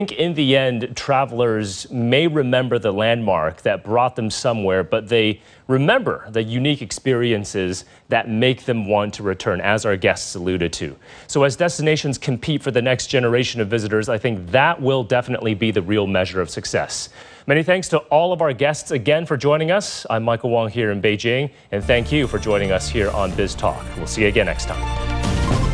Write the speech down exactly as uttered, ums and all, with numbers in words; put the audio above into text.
think in the end, travelers may remember the landmark that brought them somewhere, but they remember the unique experiences that make them want to return, as our guests alluded to. So as destinations compete for the next generation of visitors, I think that will definitely be the real measure of success. Many thanks to all of our guests again for joining us. I'm Michael Wong here in Beijing, and thank you for joining us here on Biz Talk. We'll see you again next time.